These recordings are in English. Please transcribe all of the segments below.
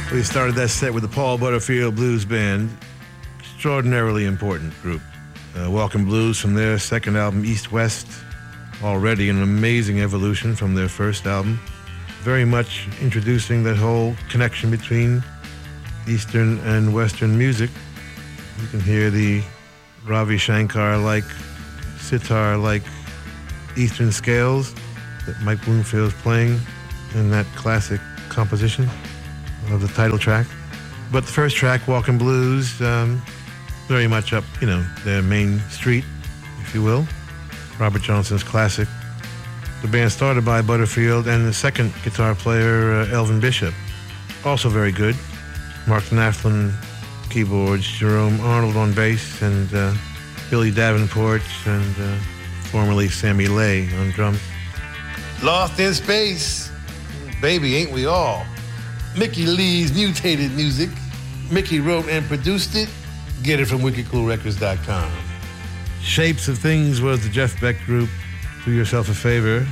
We started that set with the Paul Butterfield Blues Band. Extraordinarily important group. Welcome Blues from their second album, East West. Already an amazing evolution from their first album. Very much introducing that whole connection between Eastern and Western music. You can hear the Ravi Shankar-like, sitar-like Eastern scales that Mike Bloomfield's playing in that classic composition of the title track. But the first track, Walkin' Blues, very much up, their main street, if you will. Robert Johnson's classic. The band started by Butterfield and the second guitar player, Elvin Bishop. Also very good. Mark Knaflin, keyboards, Jerome Arnold on bass, and Billy Davenport, and formerly Sammy Lay on drums. Lost in Space, baby, ain't we all? Mickey Lee's Mutated Music. Mickey wrote and produced it. Get it from wickedcoolrecords.com. Shapes of Things was the Jeff Beck group. Do yourself a favor.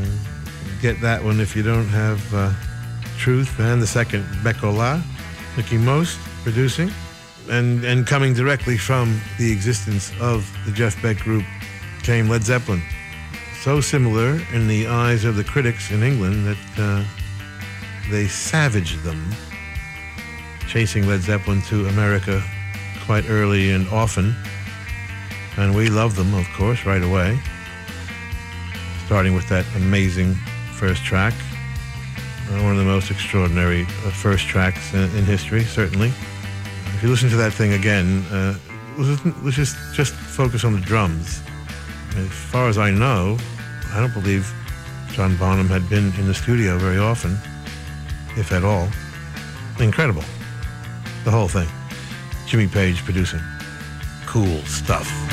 Get that one if you don't have Truth. And the second, Beck-Ola. Mickey Most producing. And coming directly from the existence of the Jeff Beck group came Led Zeppelin. So similar in the eyes of the critics in England that they savaged them, chasing Led Zeppelin to America quite early and often. And we loved them, of course, right away. Starting with that amazing first track. One of the most extraordinary first tracks in history, certainly. If you listen to that thing again, let's just focus on the drums. As far as I know, I don't believe John Bonham had been in the studio very often, if at all. Incredible. The whole thing. Jimmy Page producing. Cool stuff.